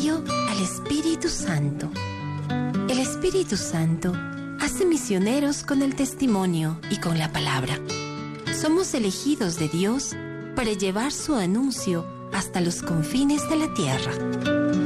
envío al Espíritu Santo. El Espíritu Santo hace misioneros con el testimonio y con la palabra. Somos elegidos de Dios para llevar su anuncio hasta los confines de la tierra.